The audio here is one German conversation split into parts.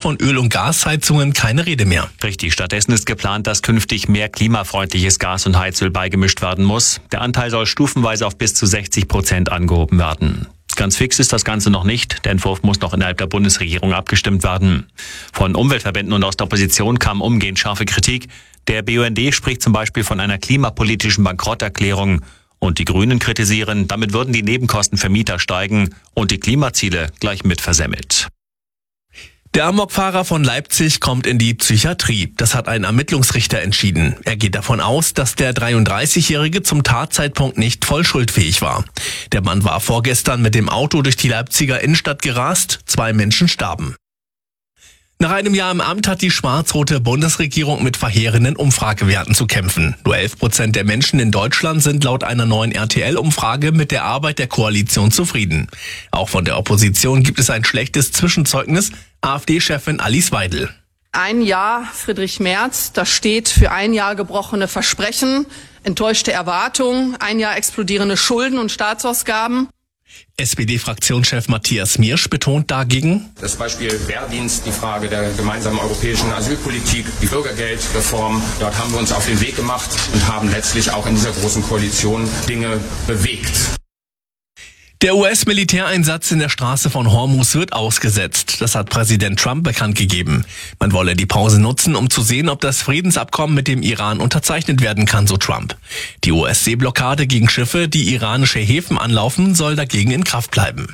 von Öl- und Gasheizungen keine Rede mehr. Richtig, stattdessen ist geplant, dass künftig mehr klimafreundliches Gas und Heizöl beigemischt werden muss. Der Anteil soll stufenweise auf bis zu 60% angehoben werden. Ganz fix ist das Ganze noch nicht. Der Entwurf muss noch innerhalb der Bundesregierung abgestimmt werden. Von Umweltverbänden und aus der Opposition kam umgehend scharfe Kritik. Der BUND spricht zum Beispiel von einer klimapolitischen Bankrotterklärung. Und die Grünen kritisieren, damit würden die Nebenkosten für Mieter steigen und die Klimaziele gleich mit versemmelt. Der Amokfahrer von Leipzig kommt in die Psychiatrie. Das hat ein Ermittlungsrichter entschieden. Er geht davon aus, dass der 33-Jährige zum Tatzeitpunkt nicht voll schuldfähig war. Der Mann war vorgestern mit dem Auto durch die Leipziger Innenstadt gerast. 2 Menschen starben. Nach einem Jahr im Amt hat die schwarz-rote Bundesregierung mit verheerenden Umfragewerten zu kämpfen. Nur 11% der Menschen in Deutschland sind laut einer neuen RTL-Umfrage mit der Arbeit der Koalition zufrieden. Auch von der Opposition gibt es ein schlechtes Zwischenzeugnis. AfD-Chefin Alice Weidel. Ein Jahr Friedrich Merz, das steht für ein Jahr gebrochene Versprechen, enttäuschte Erwartungen, ein Jahr explodierende Schulden und Staatsausgaben. SPD-Fraktionschef Matthias Miersch betont dagegen: Das Beispiel Wehrdienst, die Frage der gemeinsamen europäischen Asylpolitik, die Bürgergeldreform. Dort haben wir uns auf den Weg gemacht und haben letztlich auch in dieser großen Koalition Dinge bewegt. Der US-Militäreinsatz in der Straße von Hormuz wird ausgesetzt. Das hat Präsident Trump bekannt gegeben. Man wolle die Pause nutzen, um zu sehen, ob das Friedensabkommen mit dem Iran unterzeichnet werden kann, so Trump. Die US-Seeblockade gegen Schiffe, die iranische Häfen anlaufen, soll dagegen in Kraft bleiben.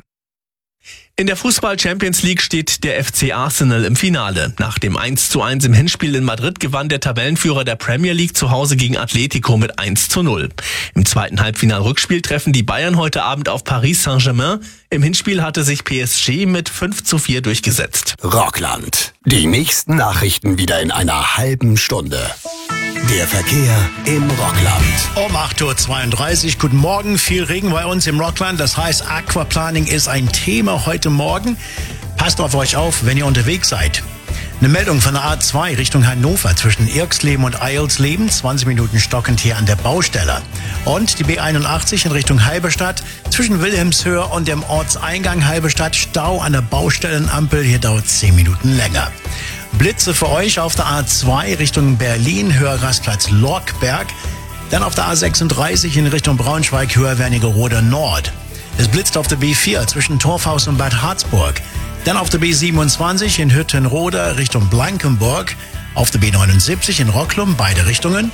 In der Fußball-Champions League steht der FC Arsenal im Finale. Nach dem 1:1 im Hinspiel in Madrid gewann der Tabellenführer der Premier League zu Hause gegen Atletico mit 1:0. Im zweiten Halbfinal-Rückspiel treffen die Bayern heute Abend auf Paris Saint-Germain. Im Hinspiel hatte sich PSG mit 5:4 durchgesetzt. Rockland. Die nächsten Nachrichten wieder in einer halben Stunde. Der Verkehr im Rockland. Um 8:32 Uhr. Guten Morgen. Viel Regen bei uns im Rockland. Das heißt, Aquaplaning ist ein Thema heute Morgen. Passt auf euch auf, wenn ihr unterwegs seid. Eine Meldung von der A2 Richtung Hannover zwischen Irksleben und Eilsleben. 20 Minuten stockend hier an der Baustelle. Und die B81 in Richtung Halberstadt zwischen Wilhelmshöhe und dem Ortseingang Halberstadt. Stau an der Baustellenampel. Hier dauert 10 Minuten länger. Blitze für euch auf der A2 Richtung Berlin, Höherrastplatz Lorkberg. Dann auf der A36 in Richtung Braunschweig, Höher-Wernigerode Nord. Es blitzt auf der B4 zwischen Torfhaus und Bad Harzburg. Dann auf der B27 in Hüttenrode Richtung Blankenburg. Auf der B79 in Rocklum, beide Richtungen.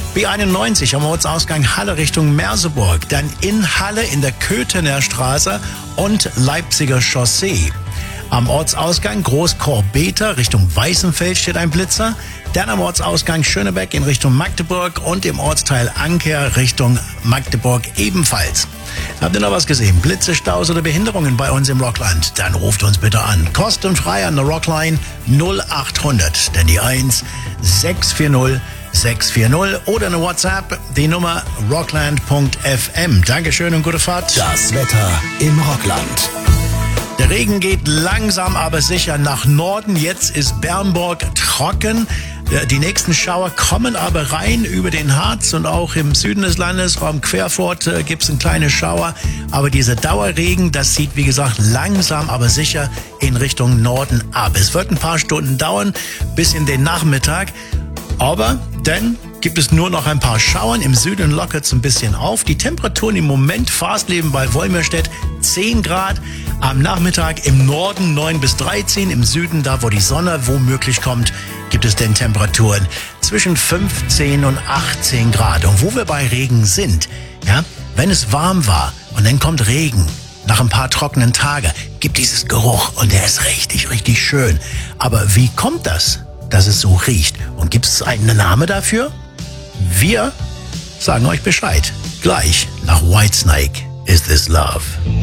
B91 am Ortsausgang Halle Richtung Merseburg. Dann in Halle in der Köthener Straße und Leipziger Chaussee. Am Ortsausgang Großkorbeter Richtung Weißenfeld steht ein Blitzer. Dann am Ortsausgang Schönebeck in Richtung Magdeburg und im Ortsteil Anker Richtung Magdeburg ebenfalls. Habt ihr noch was gesehen? Blitze, Staus oder Behinderungen bei uns im Rockland? Dann ruft uns bitte an. Kostenfrei an der Rockline 0800, denn die 1 640 640 oder eine WhatsApp, die Nummer rockland.fm. Dankeschön und gute Fahrt. Das Wetter im Rockland. Der Regen geht langsam, aber sicher nach Norden. Jetzt ist Bernburg trocken. Die nächsten Schauer kommen aber rein über den Harz und auch im Süden des Landes, Raum Querfurt, gibt es einen kleinen Schauer. Aber dieser Dauerregen, das zieht, wie gesagt, langsam, aber sicher in Richtung Norden ab. Es wird ein paar Stunden dauern, bis in den Nachmittag. Aber dann gibt es nur noch ein paar Schauern. Im Süden lockert es ein bisschen auf. Die Temperaturen im Moment, Fastleben bei Wolmirstedt 10 Grad. Am Nachmittag im Norden 9 bis 13. Im Süden, da wo die Sonne womöglich kommt, gibt es denn Temperaturen zwischen 15 und 18 Grad. Und wo wir bei Regen sind, ja, wenn es warm war und dann kommt Regen, nach ein paar trockenen Tagen, gibt dieses Geruch und der ist richtig, richtig schön. Aber wie kommt das, dass es so riecht? Und gibt es einen Namen dafür? Wir sagen euch Bescheid. Gleich nach Whitesnake, Is This Love?